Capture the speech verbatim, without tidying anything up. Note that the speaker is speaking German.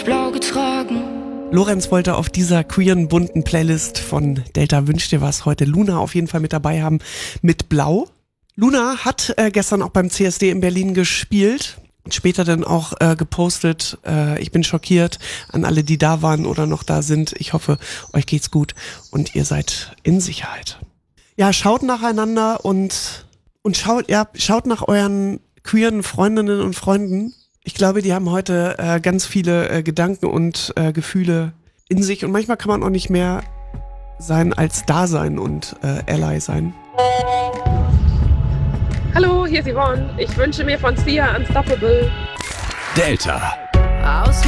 blau getragen. Lorenz wollte auf dieser queeren, bunten Playlist von Delta Wünsch dir was heute Luna auf jeden Fall mit dabei haben mit Blau. Luna hat äh, gestern auch beim C S D in Berlin gespielt und später dann auch äh, gepostet, äh, ich bin schockiert an alle, die da waren oder noch da sind. Ich hoffe, euch geht's gut und ihr seid in Sicherheit. Ja, schaut nacheinander und, und schaut, ja, schaut nach euren queeren Freundinnen und Freunden. Ich glaube, die haben heute äh, ganz viele äh, Gedanken und äh, Gefühle in sich und manchmal kann man auch nicht mehr sein als da sein und äh, Ally sein. Hallo, hier ist Yvonne. Ich wünsche mir von Sia Unstoppable. Delta. Aus